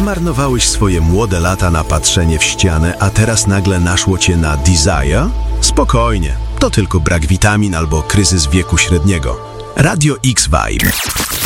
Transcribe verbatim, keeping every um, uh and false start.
Zmarnowałeś swoje młode lata na patrzenie w ścianę, a teraz nagle naszło cię na Desire? Spokojnie, to tylko brak witamin albo kryzys wieku średniego. Radio X Vibe.